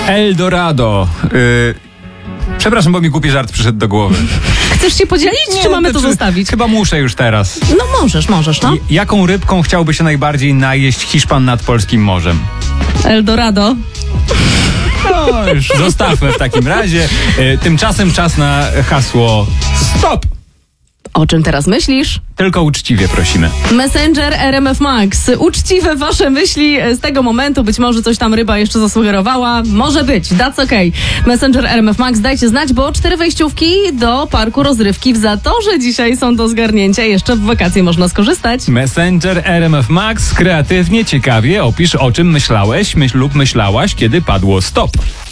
Eldorado. Przepraszam, bo mi głupi żart przyszedł do głowy. Chcesz się podzielić, czy mamy to zostawić? Chyba muszę już teraz. No możesz, no. Jaką rybką chciałby się najbardziej najeść Hiszpan nad polskim morzem? Eldorado. No już zostawmy w takim razie. Tymczasem czas na hasło STOP! O czym teraz myślisz? Tylko uczciwie prosimy. Messenger RMF Max. Uczciwe wasze myśli z tego momentu. Być może coś tam ryba jeszcze zasugerowała. Może być. That's okay. Messenger RMF Max, dajcie znać, bo 4 wejściówki do parku rozrywki w Zatorze dzisiaj są do zgarnięcia. Jeszcze w wakacje można skorzystać. Messenger RMF Max. Kreatywnie, ciekawie opisz, o czym myślałeś lub myślałaś, kiedy padło stop.